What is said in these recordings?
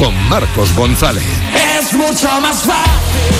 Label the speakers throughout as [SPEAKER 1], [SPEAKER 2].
[SPEAKER 1] con Marcos González.
[SPEAKER 2] Es mucho más fácil.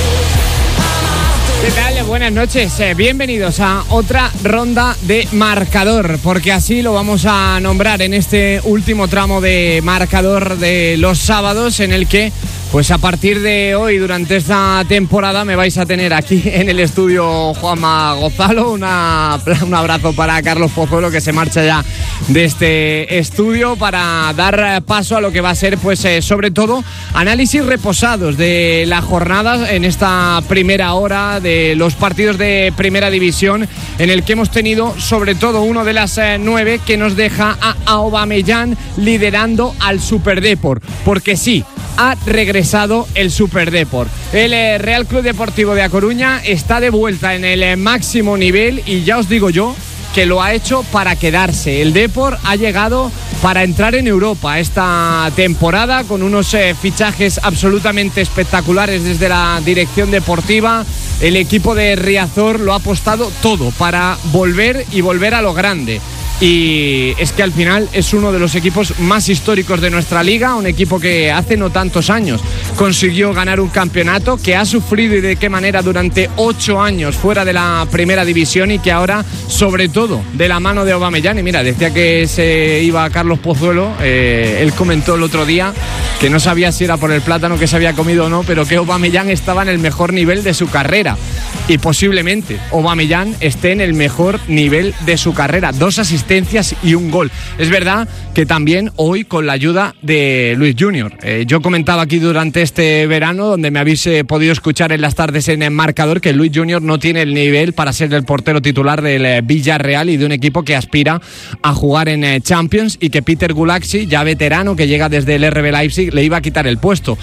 [SPEAKER 3] ¿Qué tal? Buenas noches, bienvenidos a otra ronda de marcador, porque así lo vamos a nombrar en este último tramo de marcador de los sábados, en el que pues a partir de hoy, durante esta temporada, me vais a tener aquí en el estudio Juanma Gozalo. Un abrazo para Carlos Pozuelo, que se marcha ya de este estudio, para dar paso a lo que va a ser, pues sobre todo, análisis reposados de la jornada en esta primera hora de los partidos de Primera División, en el que hemos tenido sobre todo uno de las 9 que nos deja a Aubameyang liderando al Superdeport, porque sí, ha regresado el Superdeport. El Real Club Deportivo de A Coruña está de vuelta en el máximo nivel, y ya os digo yo que lo ha hecho para quedarse. El Depor ha llegado para entrar en Europa esta temporada, con unos fichajes absolutamente espectaculares desde la dirección deportiva. El equipo de Riazor lo ha apostado todo para volver a lo grande. Y es que al final es uno de los equipos más históricos de nuestra liga, un equipo que hace no tantos años consiguió ganar un campeonato, que ha sufrido y de qué manera durante 8 años fuera de la Primera División, y que ahora, sobre todo, de la mano de Aubameyang. Y mira, decía que se iba Carlos Pozuelo, él comentó el otro día que no sabía si era por el plátano que se había comido o no, pero que Aubameyang estaba en el mejor nivel de su carrera. Y posiblemente Aubameyang esté en el mejor nivel de su carrera. 2 asistencias y 1 gol. Es verdad que también hoy con la ayuda de Luis Junior. Yo comentaba aquí durante este verano, donde me habéis podido escuchar en las tardes en el marcador, que Luis Junior no tiene el nivel para ser el portero titular del Villarreal y de un equipo que aspira a jugar en Champions, y que Peter Gulaxi, ya veterano, que llega desde el RB Leipzig, le iba a quitar el puesto.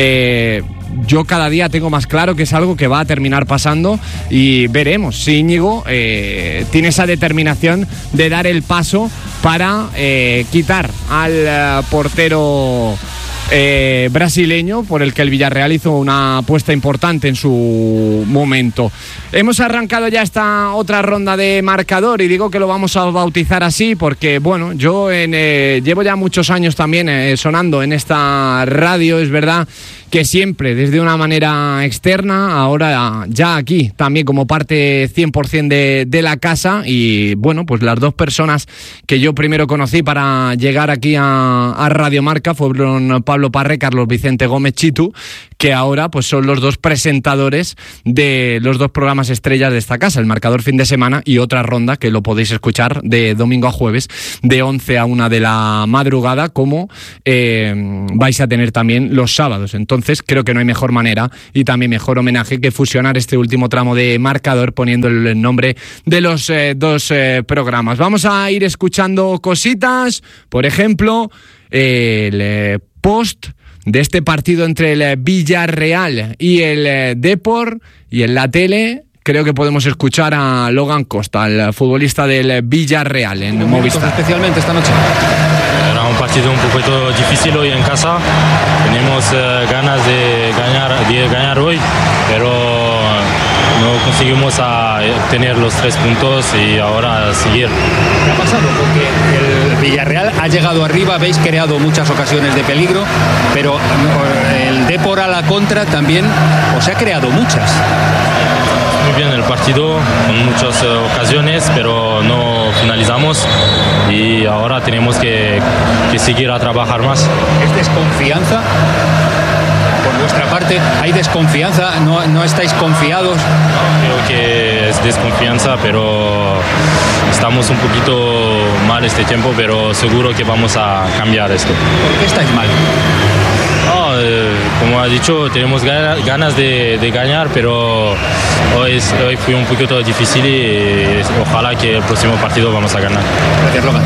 [SPEAKER 3] Yo cada día tengo más claro que es algo que va a terminar pasando, y veremos si Íñigo tiene esa determinación de dar el paso para quitar al portero brasileño, por el que el Villarreal hizo una apuesta importante en su momento. Hemos arrancado ya esta otra ronda de marcador, y digo que lo vamos a bautizar así porque, bueno, yo llevo ya muchos años también sonando en esta radio. Es verdad que siempre desde una manera externa, ahora ya aquí también como parte 100% de la casa. Y bueno, pues las 2 personas que yo primero conocí para llegar aquí a Radio Marca fueron Pablo Parre, Carlos Vicente Gómez Chitu, que ahora pues son los 2 presentadores de los 2 programas estrellas de esta casa, El Marcador Fin de Semana y Otra Ronda, que lo podéis escuchar de domingo a jueves de 11 a 1 de la madrugada, como vais a tener también los sábados. Entonces creo que no hay mejor manera y también mejor homenaje que fusionar este último tramo de marcador poniendo el nombre de los 2 programas. Vamos a ir escuchando cositas, por ejemplo, el post de este partido entre el Villarreal y el Depor, y en la tele creo que podemos escuchar a Logan Costa, el futbolista del Villarreal, en Movistar.
[SPEAKER 4] Especialmente esta noche.
[SPEAKER 5] Era un partido un poquito difícil hoy en casa. Tenemos ganas de ganar hoy, pero no conseguimos obtener los 3 puntos y ahora seguir.
[SPEAKER 4] ¿Qué ha pasado? Porque el Villarreal ha llegado arriba, habéis creado muchas ocasiones de peligro, pero el Depor a la contra también os ha creado muchas.
[SPEAKER 5] Muy bien el partido, con muchas ocasiones, pero no finalizamos, y ahora tenemos que seguir a trabajar más.
[SPEAKER 4] ¿Es desconfianza? Por vuestra parte, ¿hay desconfianza? ¿No estáis confiados?
[SPEAKER 5] Creo que es desconfianza, pero estamos un poquito mal este tiempo, pero seguro que vamos a cambiar esto.
[SPEAKER 4] ¿Por qué estáis mal?
[SPEAKER 5] Como ha dicho, tenemos ganas de ganar, pero hoy fue un poquito difícil, y ojalá que el próximo partido vamos a ganar.
[SPEAKER 4] Gracias, Logan.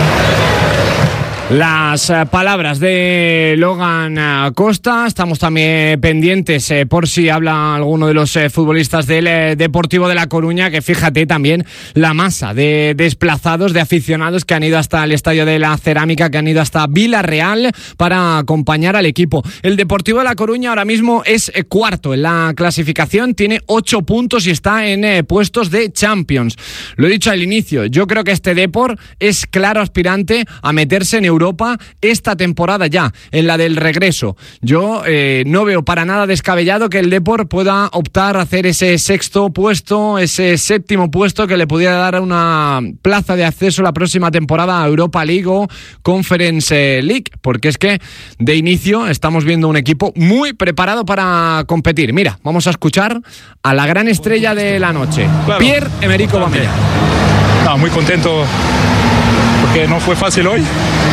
[SPEAKER 3] Las palabras de Logan Costa. Estamos también pendientes por si habla alguno de los futbolistas del Deportivo de La Coruña, que fíjate también la masa de desplazados, de aficionados que han ido hasta el Estadio de la Cerámica, que han ido hasta Villarreal para acompañar al equipo. El Deportivo de La Coruña ahora mismo es cuarto en la clasificación, tiene 8 puntos y está en puestos de Champions. Lo he dicho al inicio, yo creo que este Depor es claro aspirante a meterse en Europa esta temporada ya, en la del regreso. Yo no veo para nada descabellado que el Depor pueda optar a hacer ese sexto puesto, ese séptimo puesto que le pudiera dar una plaza de acceso la próxima temporada a Europa League o Conference League, porque es que de inicio estamos viendo un equipo muy preparado para competir. Mira, vamos a escuchar a la gran estrella de la noche, claro. Pierre-Emerick Aubameyang.
[SPEAKER 1] No, muy contento porque no fue fácil hoy,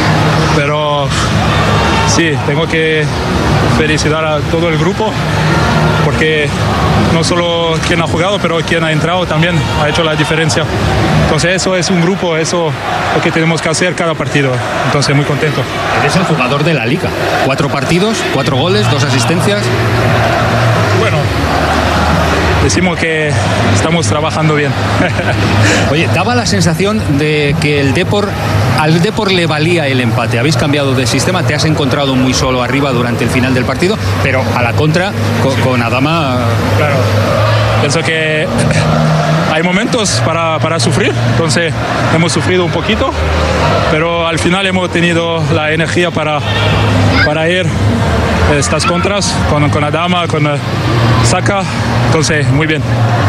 [SPEAKER 1] pero sí, tengo que felicitar a todo el grupo porque no solo quien ha jugado, pero quien ha entrado también ha hecho la diferencia. Entonces eso es un grupo, eso es lo que tenemos que hacer cada partido. Entonces muy contento.
[SPEAKER 4] Eres el jugador de la Liga. 4 partidos, 4 goles, 2 asistencias.
[SPEAKER 1] Bueno, decimos que estamos trabajando bien.
[SPEAKER 4] Oye, daba la sensación de que al Depor le valía el empate. Habéis cambiado de sistema, te has encontrado muy solo arriba durante el final del partido, pero a la contra, con Adama...
[SPEAKER 1] Claro, pienso que hay momentos para sufrir, entonces hemos sufrido un poquito, pero al final hemos tenido la energía para ir estas contras con Adama, con Saka, entonces muy bien.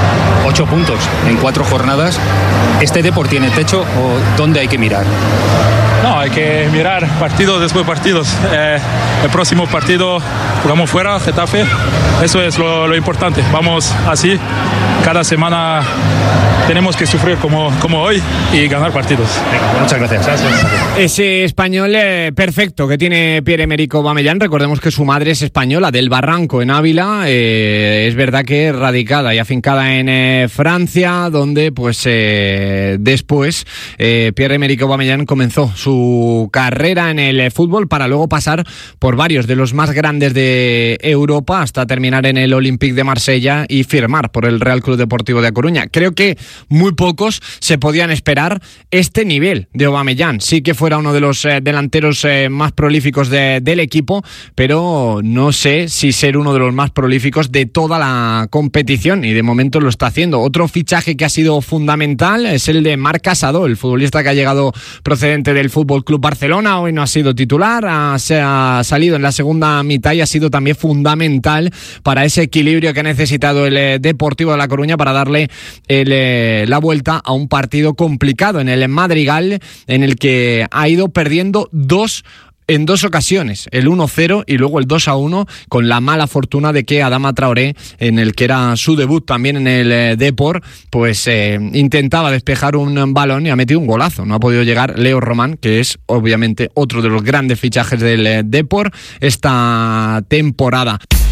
[SPEAKER 4] 8 puntos en 4 jornadas. ¿Este Depor tiene techo o dónde hay que mirar?
[SPEAKER 1] No, hay que mirar partidos después de partidos. El próximo partido jugamos fuera, Getafe. Eso es lo importante. Vamos así. Cada semana tenemos que sufrir como hoy y ganar partidos.
[SPEAKER 4] Muchas gracias.
[SPEAKER 3] Ese español perfecto que tiene Pierre-Emerick Aubameyang. Recordemos que su madre es española, del Barranco, en Ávila. Es verdad que radicada y afincada en Francia, donde pues después Pierre-Emerick Aubameyang comenzó su carrera en el fútbol para luego pasar por varios de los más grandes de Europa hasta terminar en el Olympique de Marsella y firmar por el Real Club Deportivo de A Coruña. Creo que muy pocos se podían esperar este nivel de Aubameyang. Sí que fuera uno de los delanteros más prolíficos del equipo, pero no sé si ser uno de los más prolíficos de toda la competición, y de momento lo está haciendo. Otro fichaje que ha sido fundamental es el de Marc Casado, el futbolista que ha llegado procedente del Fútbol Club Barcelona. Hoy no ha sido titular, se ha salido en la segunda mitad y ha sido también fundamental para ese equilibrio que ha necesitado el Deportivo de La Coruña para darle la vuelta a un partido complicado en el Madrigal, en el que ha ido perdiendo en 2 ocasiones, el 1-0 y luego el 2-1, con la mala fortuna de que Adama Traoré, en el que era su debut también en el Depor, pues intentaba despejar un balón y ha metido un golazo. No ha podido llegar Leo Román, que es obviamente otro de los grandes fichajes del Depor esta temporada.